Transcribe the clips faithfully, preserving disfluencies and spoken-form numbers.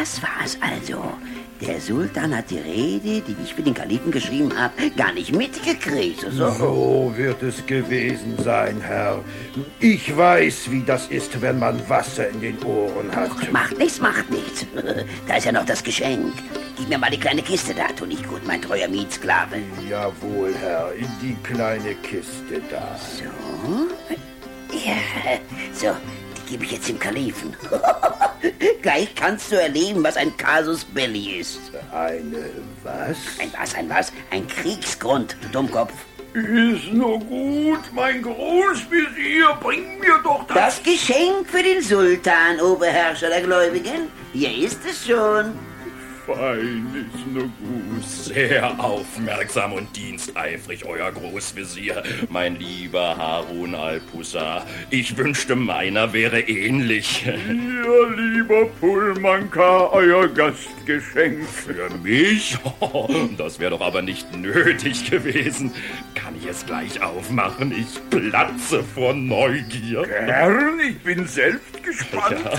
das war's also. Der Sultan hat die Rede, die ich für den Kalifen geschrieben habe, gar nicht mitgekriegt. So. So wird es gewesen sein, Herr. Ich weiß, wie das ist, wenn man Wasser in den Ohren hat. Ach, macht nichts, macht nichts. Da ist ja noch das Geschenk. Gib mir mal die kleine Kiste da, tu nicht gut, mein treuer Mietsklave. Jawohl, Herr, in die kleine Kiste da. So. Ja, so, die gebe ich jetzt dem Kalifen. Gleich kannst du erleben, was ein Casus Belli ist. Eine was? Ein was, ein was? Ein Kriegsgrund, du Dummkopf. Ist nur gut, mein Großvezier, bring mir doch das... Das Geschenk für den Sultan, Oberherrscher der Gläubigen. Hier ist es schon. Fein ist nur gut. Sehr aufmerksam und diensteifrig, euer Großvezier, mein lieber Harun al-Pusa. Ich wünschte, meiner wäre ähnlich. Ihr lieber Pullmanka, euer Gastgeschenk. Für mich? Das wäre doch aber nicht nötig gewesen. Kann ich es gleich aufmachen? Ich platze vor Neugier. Gern, ich bin selbst gespannt. Ja.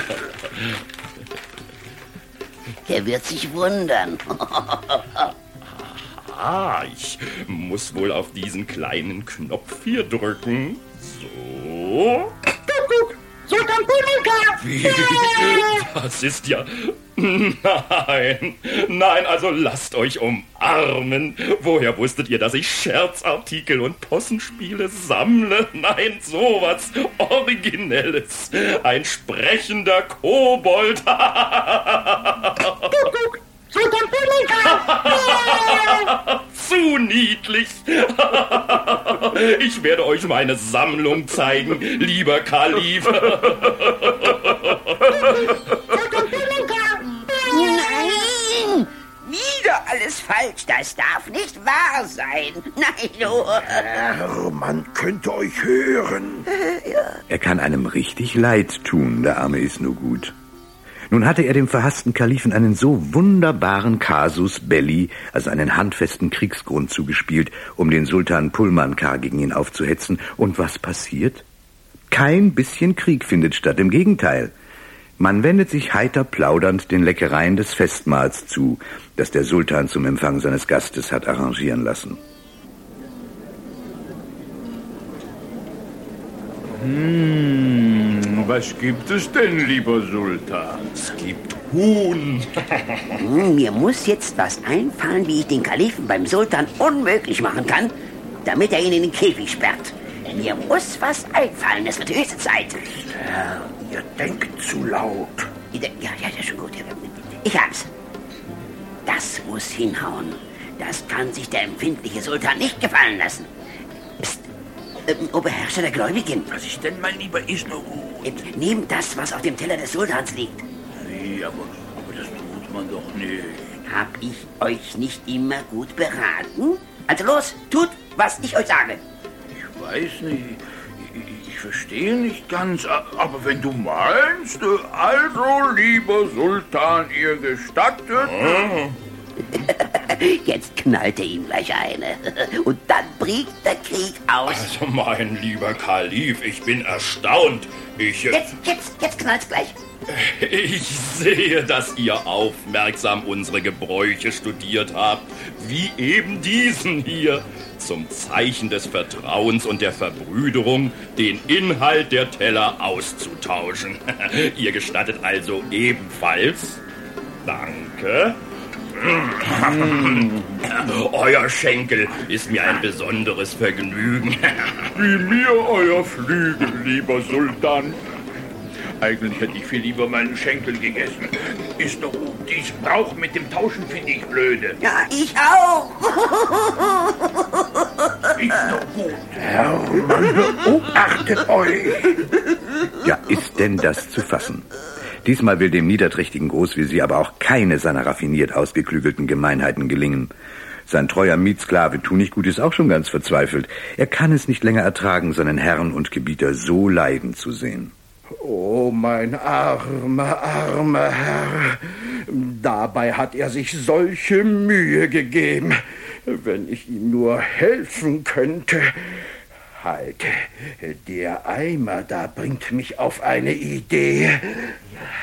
Er wird sich wundern. Ah, ich muss wohl auf diesen kleinen Knopf hier drücken. So. Guck, guck, Sultan Pullmanka! Wie? Das ist ja... Nein, nein, also lasst euch umarmen. Woher wusstet ihr, dass ich Scherzartikel und Possenspiele sammle? Nein, sowas Originelles. Ein sprechender Kobold. Guck, guck, Sultan Pullmanka! Zu niedlich. Ich werde euch meine Sammlung zeigen, lieber Kalif. Nein! Wieder alles falsch. Das darf nicht wahr sein. Nein, du. Herr, man könnte euch hören. Er kann einem richtig leid tun, der Arme ist nur gut. Nun hatte er dem verhassten Kalifen einen so wunderbaren Casus Belli, also einen handfesten Kriegsgrund zugespielt, um den Sultan Pullmanka gegen ihn aufzuhetzen. Und was passiert? Kein bisschen Krieg findet statt, im Gegenteil. Man wendet sich heiter plaudernd den Leckereien des Festmahls zu, das der Sultan zum Empfang seines Gastes hat arrangieren lassen. Hm, was gibt es denn, lieber Sultan? Es gibt Huhn. Mir muss jetzt was einfallen, wie ich den Kalifen beim Sultan unmöglich machen kann, damit er ihn in den Käfig sperrt. Mir muss was einfallen, es wird höchste Zeit. Herr, ihr denkt zu laut. Ja, ja, ja, schon gut. Ich hab's. Das muss hinhauen. Das kann sich der empfindliche Sultan nicht gefallen lassen. Psst, ähm, Oberherrscher der Gläubigen. Was ist denn, mein Lieber, ist nur gut? Ähm, Nehmt das, was auf dem Teller des Sultans liegt. Nee, aber, aber das tut man doch nicht. Hab ich euch nicht immer gut beraten? Also los, tut, was ich euch sage. Ich weiß nicht, ich, ich verstehe nicht ganz, aber wenn du meinst, also, lieber Sultan, ihr gestattet... Jetzt knallt er ihm gleich eine. Und dann bricht der Krieg aus. Also, mein lieber Kalif, ich bin erstaunt. Ich... Jetzt, jetzt, jetzt knallt's gleich. Ich sehe, dass ihr aufmerksam unsere Gebräuche studiert habt, wie eben diesen hier. Zum Zeichen des Vertrauens und der Verbrüderung den Inhalt der Teller auszutauschen. Ihr gestattet also ebenfalls? Danke. Euer Schenkel ist mir ein besonderes Vergnügen. Wie mir euer Flügel, lieber Sultan. Eigentlich hätte ich viel lieber meinen Schenkel gegessen. Ist doch gut. Dies Brauch mit dem Tauschen finde ich blöde. Ja, ich auch. Ist doch gut. Herr, man beobachtet euch. Ja, ist denn das zu fassen? Diesmal will dem niederträchtigen Großvezier aber auch keine seiner raffiniert ausgeklügelten Gemeinheiten gelingen. Sein treuer Mietsklave Tunichtgut ist auch schon ganz verzweifelt. Er kann es nicht länger ertragen, seinen Herrn und Gebieter so leiden zu sehen. Oh, mein armer, armer Herr. Dabei hat er sich solche Mühe gegeben. Wenn ich ihm nur helfen könnte. Halt, der Eimer da bringt mich auf eine Idee.